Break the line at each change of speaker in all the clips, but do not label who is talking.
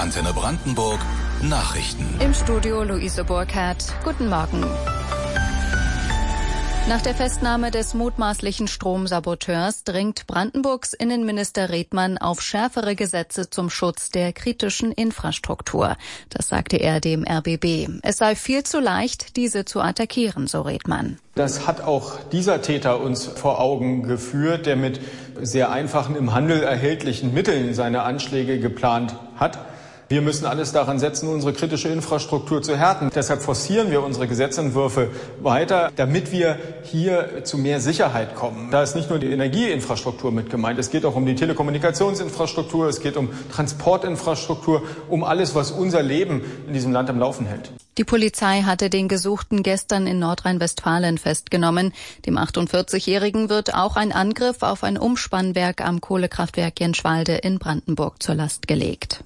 Antenne Brandenburg Nachrichten.
Im Studio Luise Burkhardt. Guten Morgen. Nach der Festnahme des mutmaßlichen Stromsaboteurs dringt Brandenburgs Innenminister Redmann auf schärfere Gesetze zum Schutz der kritischen Infrastruktur. Das sagte er dem RBB. Es sei viel zu leicht, diese zu attackieren, so Redmann.
Das hat auch dieser Täter uns vor Augen geführt, der mit sehr einfachen, im Handel erhältlichen Mitteln seine Anschläge geplant hat. Wir müssen alles daran setzen, unsere kritische Infrastruktur zu härten. Deshalb forcieren wir unsere Gesetzentwürfe weiter, damit wir hier zu mehr Sicherheit kommen. Da ist nicht nur die Energieinfrastruktur mit gemeint, es geht auch um die Telekommunikationsinfrastruktur, es geht um Transportinfrastruktur, um alles, was unser Leben in diesem Land am Laufen hält.
Die Polizei hatte den Gesuchten gestern in Nordrhein-Westfalen festgenommen. Dem 48-Jährigen wird auch ein Angriff auf ein Umspannwerk am Kohlekraftwerk Jenschwalde in Brandenburg zur Last gelegt.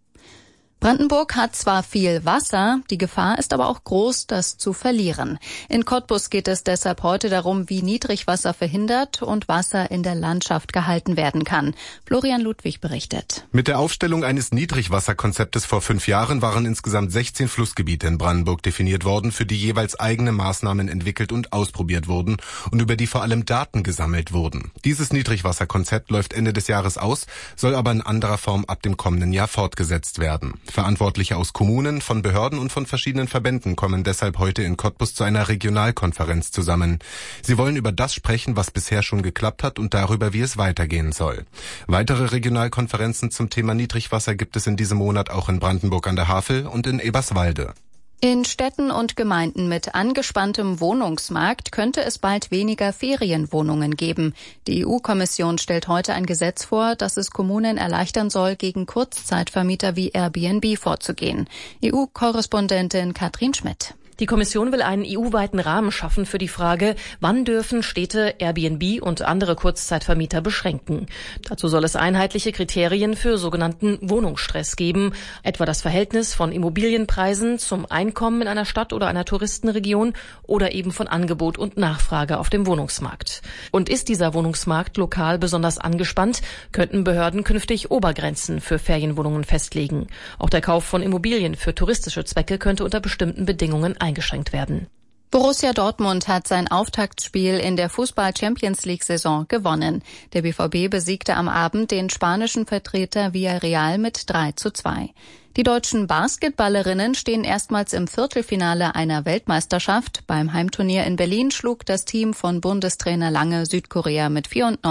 Brandenburg hat zwar viel Wasser, die Gefahr ist aber auch groß, das zu verlieren. In Cottbus geht es deshalb heute darum, wie Niedrigwasser verhindert und Wasser in der Landschaft gehalten werden kann. Florian Ludwig berichtet.
Mit der Aufstellung eines Niedrigwasserkonzeptes vor 5 Jahren waren insgesamt 16 Flussgebiete in Brandenburg definiert worden, für die jeweils eigene Maßnahmen entwickelt und ausprobiert wurden und über die vor allem Daten gesammelt wurden. Dieses Niedrigwasserkonzept läuft Ende des Jahres aus, soll aber in anderer Form ab dem kommenden Jahr fortgesetzt werden. Verantwortliche aus Kommunen, von Behörden und von verschiedenen Verbänden kommen deshalb heute in Cottbus zu einer Regionalkonferenz zusammen. Sie wollen über das sprechen, was bisher schon geklappt hat und darüber, wie es weitergehen soll. Weitere Regionalkonferenzen zum Thema Niedrigwasser gibt es in diesem Monat auch in Brandenburg an der Havel und in Eberswalde.
In Städten und Gemeinden mit angespanntem Wohnungsmarkt könnte es bald weniger Ferienwohnungen geben. Die EU-Kommission stellt heute ein Gesetz vor, das es Kommunen erleichtern soll, gegen Kurzzeitvermieter wie Airbnb vorzugehen. EU-Korrespondentin Katrin Schmidt.
Die Kommission will einen EU-weiten Rahmen schaffen für die Frage, wann dürfen Städte Airbnb und andere Kurzzeitvermieter beschränken. Dazu soll es einheitliche Kriterien für sogenannten Wohnungsstress geben, etwa das Verhältnis von Immobilienpreisen zum Einkommen in einer Stadt oder einer Touristenregion oder eben von Angebot und Nachfrage auf dem Wohnungsmarkt. Und ist dieser Wohnungsmarkt lokal besonders angespannt, könnten Behörden künftig Obergrenzen für Ferienwohnungen festlegen. Auch der Kauf von Immobilien für touristische Zwecke könnte unter bestimmten Bedingungen eingeschränkt werden.
Borussia Dortmund hat sein Auftaktspiel in der Fußball-Champions-League-Saison gewonnen. Der BVB besiegte am Abend den spanischen Vertreter Villarreal mit 3:2. Die deutschen Basketballerinnen stehen erstmals im Viertelfinale einer Weltmeisterschaft. Beim Heimturnier in Berlin schlug das Team von Bundestrainer Lange Südkorea mit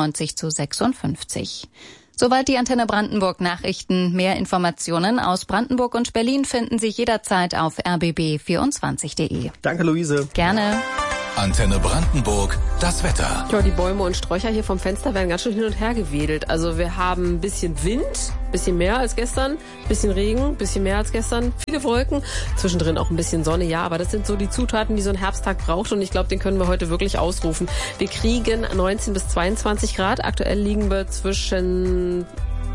94:56. Soweit die Antenne Brandenburg Nachrichten. Mehr Informationen aus Brandenburg und Berlin finden Sie jederzeit auf rbb24.de.
Danke, Luise.
Gerne.
Antenne Brandenburg, das Wetter.
Ja, die Bäume und Sträucher hier vom Fenster werden ganz schön hin und her gewedelt. Also wir haben ein bisschen Wind, bisschen mehr als gestern, bisschen Regen, bisschen mehr als gestern, viele Wolken, zwischendrin auch ein bisschen Sonne, ja, aber das sind so die Zutaten, die so ein Herbsttag braucht und ich glaube, den können wir heute wirklich ausrufen. Wir kriegen 19 bis 22 Grad, aktuell liegen wir zwischen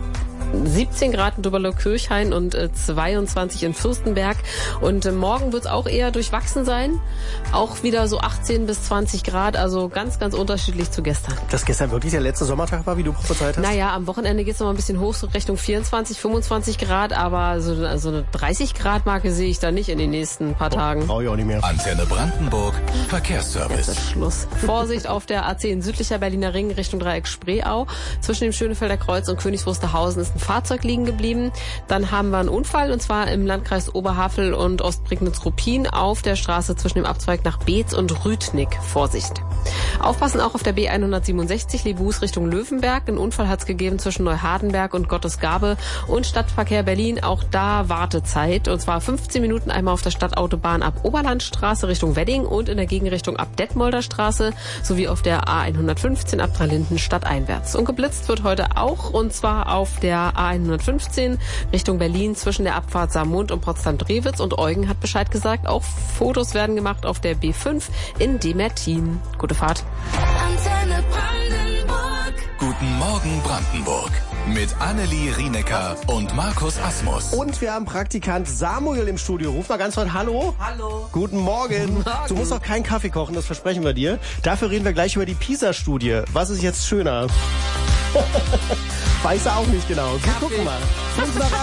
17 Grad in Doberlo-Kirchhain und 22 in Fürstenberg. Und morgen wird es auch eher durchwachsen sein. Auch wieder so 18 bis 20 Grad, also ganz, ganz unterschiedlich zu gestern.
Dass gestern wirklich der letzte Sommertag war, wie du prophezeit hast?
Naja, am Wochenende geht es noch mal ein bisschen hoch, so Richtung 24, 25 Grad. Aber so eine 30-Grad-Marke sehe ich da nicht in den nächsten paar Tagen.
Brauche ich auch nicht mehr.
Antenne Brandenburg, Verkehrsservice.
Jetzt ist Schluss. Vorsicht auf der A10 südlicher Berliner Ring Richtung Dreieck Spreeau. Zwischen dem Schönefelder Kreuz und Königs Wusterhausen ist ein Fahrzeug liegen geblieben. Dann haben wir einen Unfall und zwar im Landkreis Oberhavel und Ostprignitz-Ruppin auf der Straße zwischen dem Abzweig nach Beetz und Rüthnick. Vorsicht. Aufpassen auch auf der B167 Lebus Richtung Löwenberg. Ein Unfall hat es gegeben zwischen Neuhardenberg und Gottesgabe und Stadtverkehr Berlin. Auch da Wartezeit und zwar 15 Minuten einmal auf der Stadtautobahn ab Oberlandstraße Richtung Wedding und in der Gegenrichtung ab Detmolder Straße sowie auf der A115 ab Dreilinden stadteinwärts. Und geblitzt wird heute auch und zwar auf der A115 Richtung Berlin zwischen der Abfahrt Saarmund und Potsdam-Drewitz und Eugen hat Bescheid gesagt. Auch Fotos werden gemacht auf der B5 in Demertin. Gute Fahrt.
Antenne Brandenburg. Guten Morgen Brandenburg. Mit Annelie Rienecker und Markus Asmus.
Und wir haben Praktikant Samuel im Studio. Ruf mal ganz laut Hallo.
Hallo.
Guten Morgen. Du musst auch keinen Kaffee kochen, das versprechen wir dir. Dafür reden wir gleich über die PISA-Studie. Was ist jetzt schöner? Weiß er auch nicht genau. Wir gucken mal.